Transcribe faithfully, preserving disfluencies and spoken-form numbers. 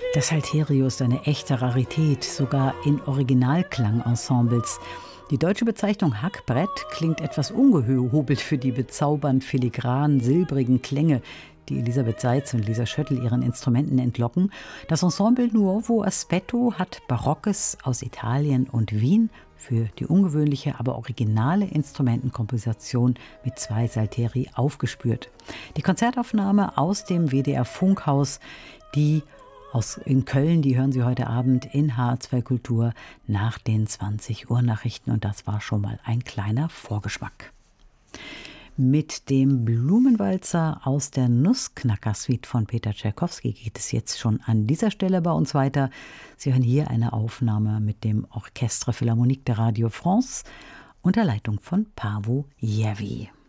Das Halterius, eine echte Rarität, sogar in Originalklangensembles. Die deutsche Bezeichnung Hackbrett klingt etwas ungehobelt für die bezaubernd filigranen, silbrigen Klänge, die Elisabeth Seitz und Lisa Schöttl ihren Instrumenten entlocken. Das Ensemble Nuovo Aspetto hat Barockes aus Italien und Wien für die ungewöhnliche, aber originale Instrumentenkomposition mit zwei Salteri aufgespürt. Die Konzertaufnahme aus dem W D R Funkhaus, die aus in Köln, die hören Sie heute Abend in H R zwei Kultur nach den zwanzig Uhr Nachrichten. Und das war schon mal ein kleiner Vorgeschmack. Mit dem Blumenwalzer aus der Nussknacker-Suite von Peter Tschaikowski geht es jetzt schon an dieser Stelle bei uns weiter. Sie hören hier eine Aufnahme mit dem Orchestre Philharmonique de Radio France unter Leitung von Paavo Järvi.